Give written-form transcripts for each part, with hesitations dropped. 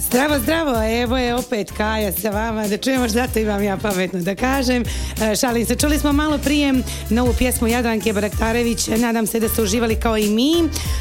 Zdravo, zdravo, evo je opet Kaja sa vama, da čujemo šta to imam ja pametno da kažem. Šalim se, čuli smo malo prije novu pjesmu Jadranke Baraktarević, nadam se da ste uživali kao i mi,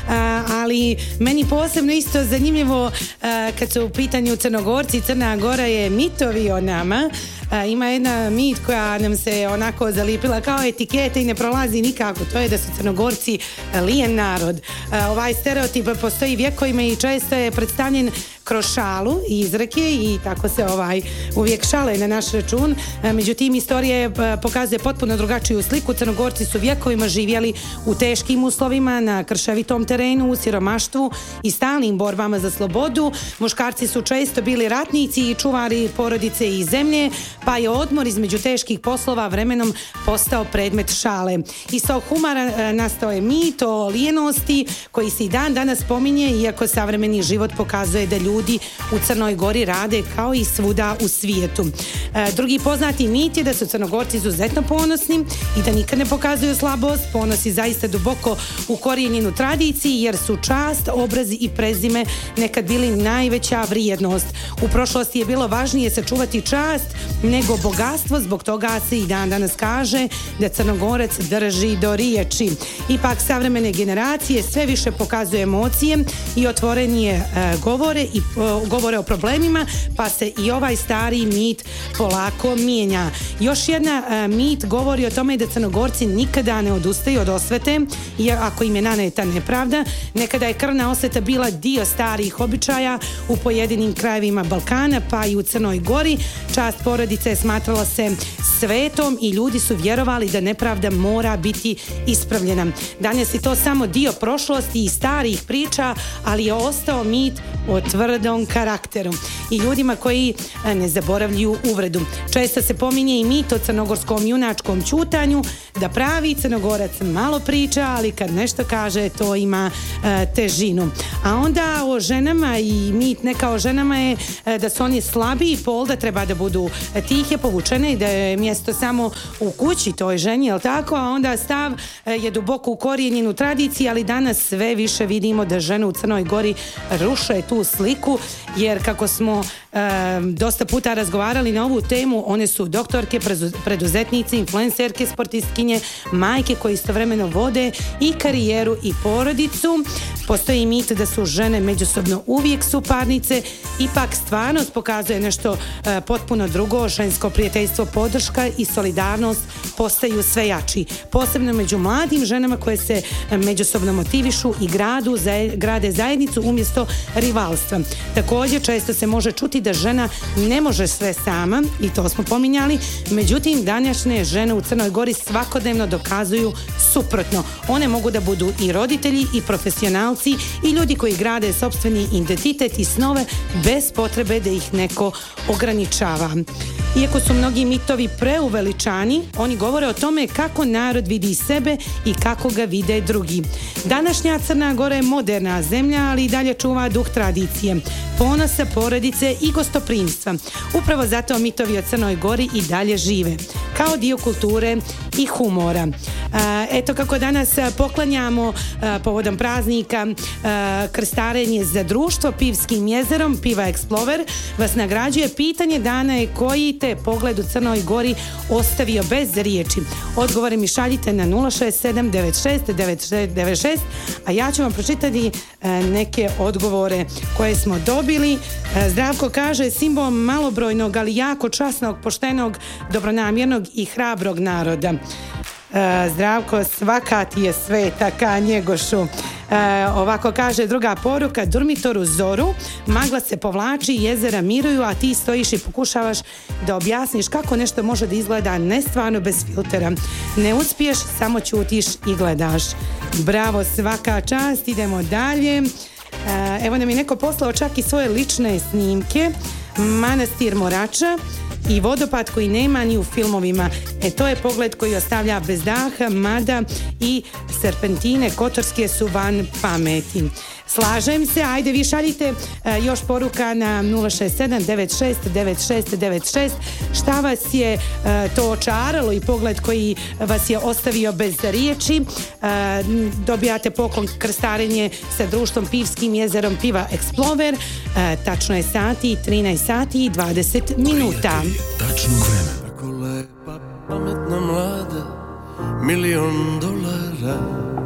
ali meni posebno isto zanimljivo kad su u pitanju Crnogorci. Crna Gora je mitovi o nama. Ima jedna mit koja nam se onako zalipila kao etikete i ne prolazi nikako, to je da su Crnogorci lijen narod. Ovaj stereotip postoji vjekovima i često je predstavljen kroz šalu i izreke i tako se uvijek šale na naš račun. Međutim, istorija pokazuje potpuno drugačiju sliku. Crnogorci su vjekovima živjeli u teškim uslovima, na krševitom terenu, u siromaštvu i stalnim borbama za slobodu. Muškarci su često bili ratnici i čuvari porodice i zemlje, pa je odmor između teških poslova vremenom postao predmet šale. Iz tog humora nastao je mit o lijenosti koji se i dan danas spominje, iako savremeni život pokazuje da ljudi u Crnoj Gori rade kao i svuda u svijetu. Drugi poznati mit je da su Crnogorci izuzetno ponosni i da nikad ne pokazuju slabost. Ponos je zaista duboko ukorijenjen u tradiciji, jer su čast, obraz i prezime nekad bili najveća vrijednost. U prošlosti je bilo važnije sačuvati čast nego bogatstvo, zbog toga se i dan danas kaže da Crnogorac drži do riječi. Ipak savremene generacije sve više pokazuje emocije i otvorenije govore o problemima, pa se i ovaj stari mit polako mijenja. Još jedna mit govori o tome da Crnogorci nikada ne odustaju od osvete, ako im je naneta nepravda. Nekada je krvna osveta bila dio starih običaja u pojedinim krajevima Balkana, pa i u Crnoj Gori. Čast porodice smatrala se svetom i ljudi su vjerovali da nepravda mora biti ispravljena. Danas je to samo dio prošlosti i starih priča, ali je ostao mit o tvrdom karakteru i ljudima koji ne zaboravljaju uvredu. Često se pominje i mit o crnogorskom junačkom ćutanju, da pravi Crnogorac malo priča, ali kad nešto kaže to ima težinu. A onda o ženama i mit neka o ženama je da su oni slabiji pol, da treba da budu tihe, povučene i da je mjesto samo u kući toj ženi, jel tako? A onda stav je duboko ukorijenjen u tradiciji, ali danas sve više vidimo da žene u Crnoj Gori ruše tu sliku, jer kako smo dosta puta razgovarali na ovu temu, one su doktorke, preduzetnice, influencerke, sportistkinje, majke koje istovremeno vode i karijeru i porodicu. Postoji mit da su žene međusobno uvijek suparnice, ipak stvarnost pokazuje nešto potpuno drugo. Žensko prijateljstvo, podrška i solidarnost postaju sve jači, posebno među mladim ženama koje se međusobno motivišu i grade zajednicu umjesto rivalstva. Također često se može čuti da žena ne može sve sama, i to smo pominjali, međutim današnje žene u Crnoj Gori svakodnevno dokazuju suprotno. One mogu da budu i roditelji i profesionalci i ljudi koji grade sopstveni identitet i snove bez potrebe da ih neko ograničava. Iako su mnogi mitovi preuveličani, oni govore o tome kako narod vidi sebe i kako ga vide drugi. Današnja Crna Gora je moderna zemlja, ali i dalje čuva duh tradicije, ponosa, porodice i gostoprimstva. Upravo zato mitovi o Crnoj Gori i dalje žive, kao dio kulture i humora. Eto kako danas poklanjamo povodom praznika krstarenje za društvo Pivskim jezerom, Piva Explorer vas nagrađuje. Pitanje dana je: koji te pogled u Crnoj Gori ostavio bez riječi? Odgovore mi šaljite na 067969696, a ja ću vam pročitati neke odgovore koje smo dobili. Zdravko kaže: simbol malobrojnog, ali jako časnog, poštenog, dobronamjernog i hrabrog naroda. Zdravko, svaka ti je sveta ka Njegošu. Ovako kaže druga poruka: Durmitoru zoru, magla se povlači, jezera miruju, a ti stojiš i pokušavaš da objasniš kako nešto može da izgleda nestvarno bez filtera. Ne uspiješ, samo ćutiš i gledaš. Bravo, svaka čast. Idemo dalje. Evo nam je neko poslao čak i svoje lične snimke. Manastir Morača i vodopad koji nema ni u filmovima. To je pogled koji ostavlja bez daha, mada i serpentine kotorske su van pameti. Slažem se, ajde vi šaljite još poruka na 067-96-96-96. Šta vas je to očaralo i pogled koji vas je ostavio bez riječi. Dobijate poklon krstarenje sa društvom Pivskim jezerom Piva Explorer. Tačno je sati, 13 sati i 20 minuta. Tačno vreme. Pametna mlada, $1.000.000